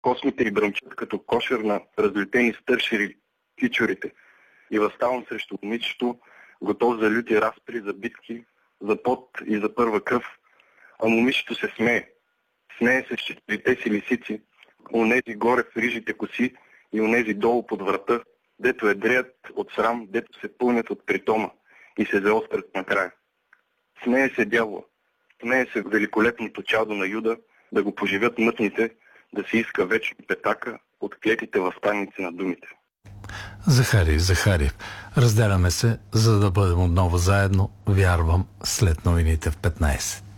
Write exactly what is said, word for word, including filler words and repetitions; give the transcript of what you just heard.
Космите й бръмчат като кошер на разлетени стършери кичурите. И възставам срещу момичето, готов за люти разпри, за битки, за пот и за първа кръв. А момичето се смее. Смее се с четирите си лисици, онези горе в рижите коси и онези долу под врата, дето е дреят от срам, дето се пълнят от притома и се заострят накрая. Смее се дявола, смее се великолепното чадо на Юда, да го поживят мътните, да си иска вечно петака от клетите въстаници на думите. Захари, Захари, разделяме се, за да бъдем отново заедно, вярвам, след новините в петнайсет.